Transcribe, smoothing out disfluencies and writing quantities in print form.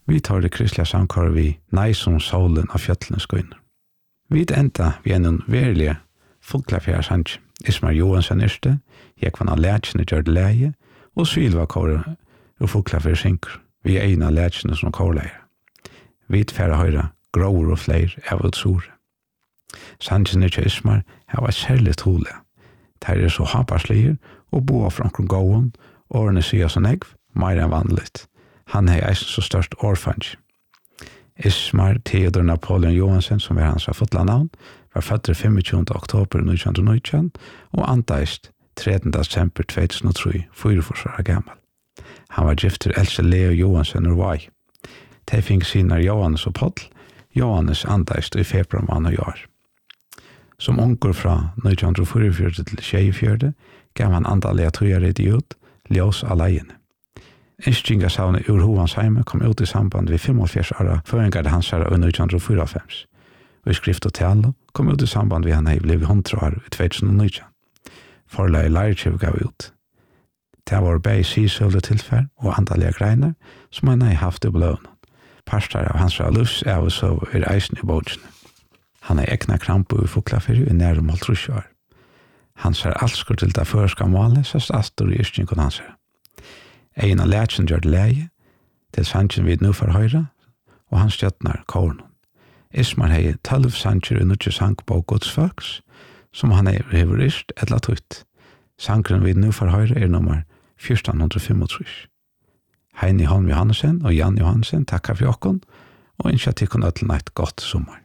Vi tar det kristliga samkår vi nei som solen av fjøtlene skøyner. Vi enda vi en verlige fuglafjæra sanj. Ismar Johansen yrste, Jekvann av lætsene gjør det leie, og Sylva kåre og fuglafjæra synker. Vi en av lætsene som kårleier. Vi tfæra høyra gråer og fleir av utsore. Sanjene til Ismar har vært særlig tole. Der så haparslier og boa fra omkring gåen, årene sier som egv, mer enn vanligt. Han er eisen så størst årfange. Ismar Theodor Napoleon Johansen, som var hans fotla navn, var født 25. oktober 1919 og andeist 13. desember 2003, 44 år gammel. Han var gift til Else Leo Johansen og Vai. De fikk sine Johannes og Paul. Johannes andeist i februar måned og år. Som unger fra 1944 til 24 gav han andalige tøyere idiot, ljøs alene. Instringasavnet ur Hovansheime kom ut i samband ved 45 år føringade hans her i 1954. Og i skrift og tale kom ut i samband ved han hei blev 100 år i 2019. Forlag Leirkjev gav ut. Det var begge sisøvde tilfær og andalige greiner som han hei haft i bløvnen. Parstar av hans livs av så eisen i båtsene. Han er egna krampo i fuklafyr i nærum 50 år. Han ser altskur til det føreska målet, så astor i yrkingen hans er. Ein av lætsen gjør det leie, til sannsyn vid nu for høyre, og han stjøtnar kåren. Ismar hei 12 sannsyn i nødje sangbok Guds folks, som han hever yrst etla tutt. Sankren vid nu for høyre er nummer 1435. Heini Holm Johansen og Jan Johansen takkar for jokken, og innskja til kun øtlen eit godt sommer.